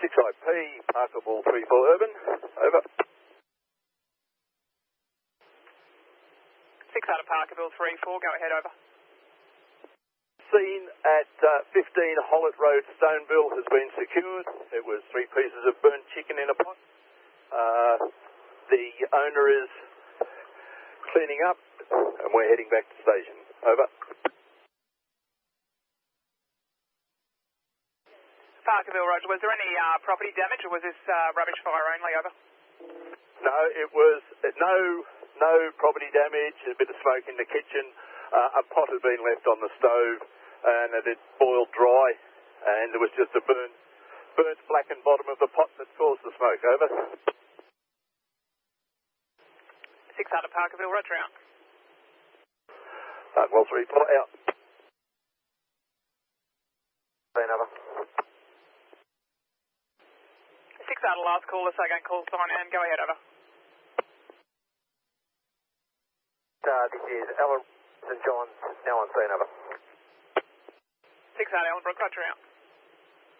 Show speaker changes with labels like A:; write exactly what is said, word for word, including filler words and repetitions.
A: six I P, Parkerville three four Urban, over.
B: six out of Parkerville three four, go ahead, over.
A: Scene at uh, fifteen Hollett Road, Stoneville, has been secured. It was three pieces of burnt chicken in a pot. Uh, the owner is cleaning up, and we're heading back to station. Over.
B: Parkerville, Roger. Was there any uh, property damage, or was this uh, rubbish fire only? Over.
A: No, it was uh, no no property damage. A bit of smoke in the kitchen. Uh, a pot had been left on the stove, and it had boiled dry, and there was just a burnt, burnt blackened bottom of the pot that caused the smoke. Over.
B: Six out of Parkerville, Roger out.
A: Uh, well, three four out. Over.
B: Six out of last caller, so again, call sign and go ahead, over.
A: Uh, this is Ellen Saint John's, now on scene, over.
B: Six out, Ellenbrook, Roger out.